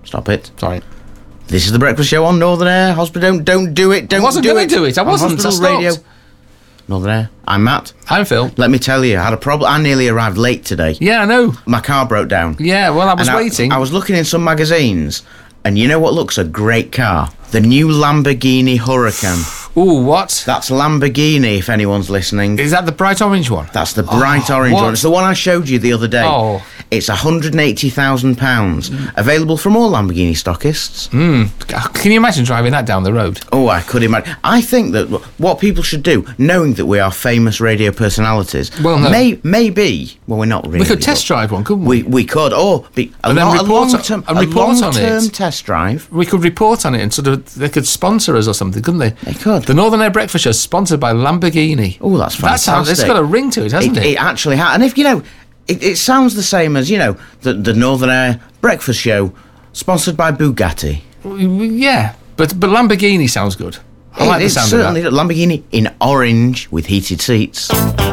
Stop it. Sorry. This is the Breakfast Show on Northern Air. Hospital, don't do it. Don't do it. I wasn't going to do it. I wasn't. Hospital I stopped. Radio. Northern Air. I'm Matt. I'm Phil. Let me tell you, I had a problem. I nearly arrived late today. Yeah, I know. My car broke down. Yeah, well, I was waiting. I was looking in some magazines, and you know what looks a great car? The new Lamborghini Huracan. Ooh, what? That's Lamborghini, if anyone's listening. Is that the bright orange one? That's the bright orange what? one. It's the one I showed you the other day. Oh. It's £180,000. Available from all Lamborghini stockists. Can you imagine driving that down the road? Oh, I could imagine. I think that what people should do, knowing that we are famous radio personalities, Well, no. maybe, well, we're not really. We could test drive one, couldn't we? We could, or be a And then long-term report on it. test drive. We could report on it and sort of, they could sponsor us or something, couldn't they? They could. The Northern Air Breakfast Show is sponsored by Lamborghini. Oh, that's fantastic. It's got a ring to it, hasn't it? It actually has. And if, you know, it sounds the same as, you know, the Northern Air Breakfast Show, sponsored by Bugatti. Yeah, but Lamborghini sounds good. I like the sound of that. Certainly, Lamborghini in orange with heated seats.